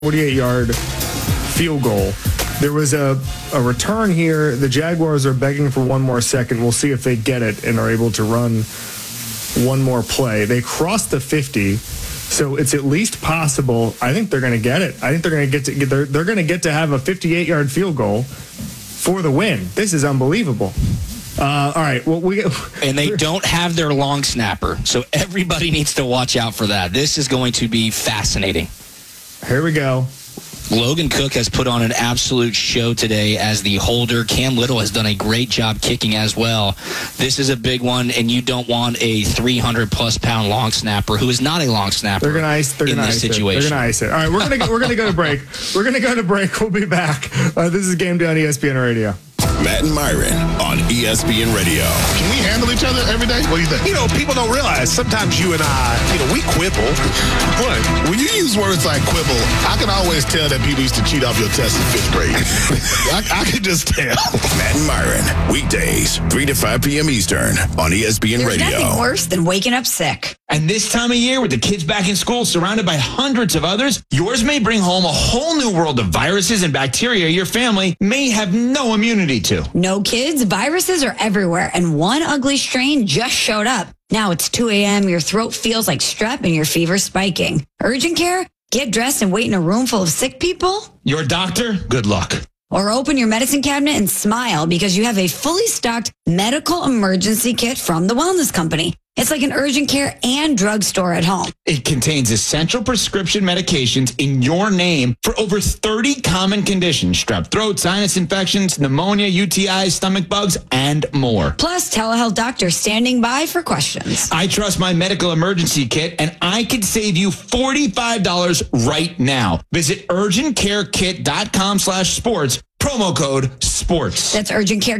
48-yard field goal. There was a return here. The Jaguars are begging for one more second. We'll see if they get it and are able to run one more play. They crossed the 50, so it's at least possible. I think they're going to get it. I think they're going to they're going to get to have a 58-yard field goal for the win. This is unbelievable. All right. Well, and they don't have their long snapper, so everybody needs to watch out for that. This is going to be fascinating. Here we go. Logan Cook has put on an absolute show today as the holder. Cam Little has done a great job kicking as well. This is a big one, and you don't want a 300-plus pound long snapper who is not a long snapper. They're going to ice it. They're going to ice it. All right, we're going to go to break. We're going to go to break. We'll be back. This is Game Day on ESPN Radio. Matt and Myron on ESPN Radio. Can we handle each other every day? What do you think? You know, people don't realize sometimes you and I, we quibble. What? When you use words like quibble, I can always tell that people used to cheat off your test in 5th grade. I can just tell. Matt and Myron, weekdays, 3 to 5 p.m. Eastern on ESPN Radio. There's nothing worse than waking up sick. And this time of year, with the kids back in school, surrounded by hundreds of others, yours may bring home a whole new world of viruses and bacteria your family may have no immunity to. No, kids, viruses are everywhere, and one ugly strain just showed up. Now it's 2 a.m., your throat feels like strep, and your fever's spiking. Urgent care? Get dressed and wait in a room full of sick people? Your doctor? Good luck. Or open your medicine cabinet and smile because you have a fully stocked medical emergency kit from the Wellness Company. It's like an urgent care and drugstore at home. It contains essential prescription medications in your name for over 30 common conditions: strep throat, sinus infections, pneumonia, UTIs, stomach bugs, and more. Plus, telehealth doctors standing by for questions. I trust my medical emergency kit, and I could save you $45 right now. Visit urgentcarekit.com/sports. Promo code SPORTS. That's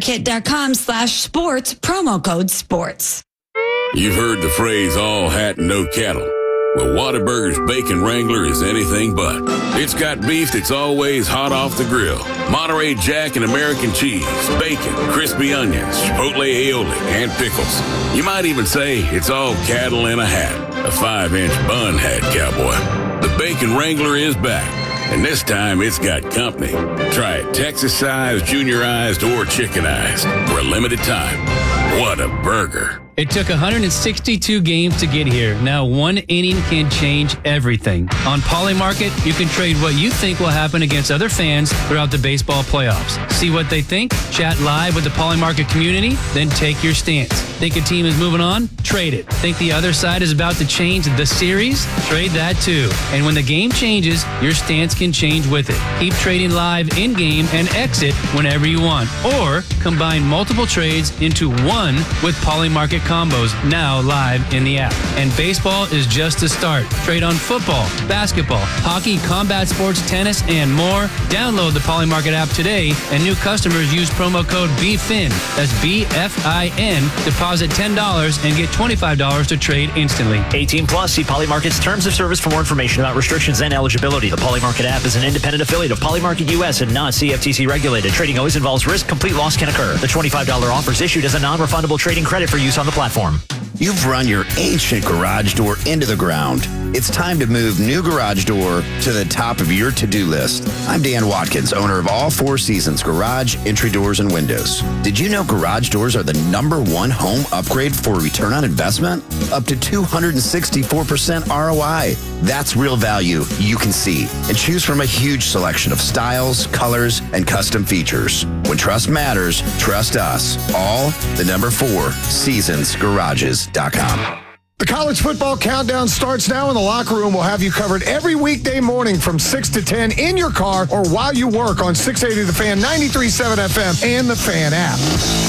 urgentcarekit.com/sports. Promo code SPORTS. You've heard the phrase, all hat and no cattle. Well, Whataburger's Bacon Wrangler is anything but. It's got beef that's always hot off the grill, Monterey Jack and American cheese, bacon, crispy onions, chipotle aioli, and pickles. You might even say it's all cattle in a hat, a 5-inch bun hat, cowboy. The Bacon Wrangler is back, and this time it's got company. Try it Texas-sized, juniorized, or chickenized for a limited time. What a burger. It took 162 games to get here. Now one inning can change everything. On Polymarket, you can trade what you think will happen against other fans throughout the baseball playoffs. See what they think? Chat live with the Polymarket community? Then take your stance. Think a team is moving on? Trade it. Think the other side is about to change the series? Trade that too. And when the game changes, your stance can change with it. Keep trading live in-game and exit whenever you want. Or combine multiple trades into one with Polymarket combos now live in the app. And baseball is just the start. Trade on football, basketball, hockey, combat sports, tennis, and more. Download the Polymarket app today, and new customers use promo code BFIN. That's BFIN. Deposit $10 and get $25 to trade instantly. 18 plus. See Polymarket's terms of service for more information about restrictions and eligibility. The Polymarket app is an independent affiliate of Polymarket US and not CFTC regulated. Trading always involves risk. Complete loss can occur. The $25 offer is issued as a non-refundable trading credit for use on the platform. You've run your ancient garage door into the ground. It's time to move new garage door to the top of your to-do list. I'm Dan Watkins, owner of All Four Seasons Garage, Entry Doors, and Windows. Did you know garage doors are the #1 home upgrade for return on investment? Up to 264% ROI. That's real value you can see. And choose from a huge selection of styles, colors, and custom features. When trust matters, trust us. All the #4 seasonsgarages.com. The college football countdown starts now, and the locker room will have you covered every weekday morning from 6 to 10 in your car or while you work on 680 The Fan, 93.7 FM, and the Fan app.